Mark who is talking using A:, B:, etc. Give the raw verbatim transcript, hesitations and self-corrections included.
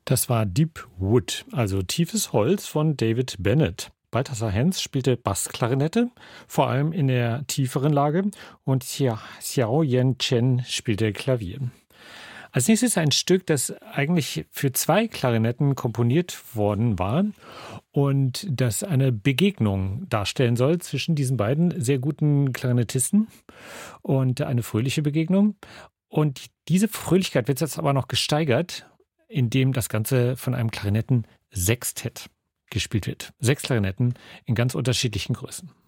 A: Das war Deep Wood, also tiefes Holz von David Bennett. Balthasar Henz spielte Bassklarinette, vor allem in der tieferen Lage, und Xiao Yen Chen spielte Klavier. Als nächstes ein Stück, das eigentlich für zwei Klarinetten komponiert worden war und das eine Begegnung darstellen soll zwischen diesen beiden sehr guten Klarinettisten und eine fröhliche Begegnung. Und diese Fröhlichkeit wird jetzt aber noch gesteigert, indem das Ganze von einem Klarinettensextett gespielt wird. Sechs Klarinetten in ganz unterschiedlichen Größen.